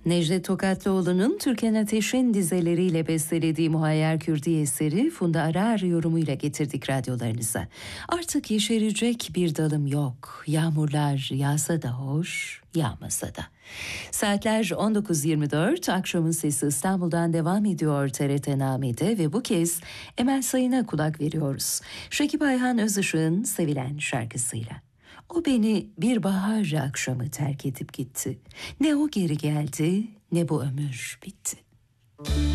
Necdet Tokatlıoğlu'nun Türkan Ateş'in dizeleriyle bestelediği Muhayyer Kürdi eseri Funda Arar yorumuyla getirdik radyolarınıza. Artık yeşerecek bir dalım yok. Yağmurlar yağsa da hoş, yağmasa da. Saatler 19.24, akşamın sesi İstanbul'dan devam ediyor TRT Name'de ve bu kez Emel Sayın'a kulak veriyoruz. Şekip Ayhan Özışık'ın sevilen şarkısıyla. O beni bir bahar akşamı terk edip gitti. Ne o geri geldi, ne bu ömür bitti.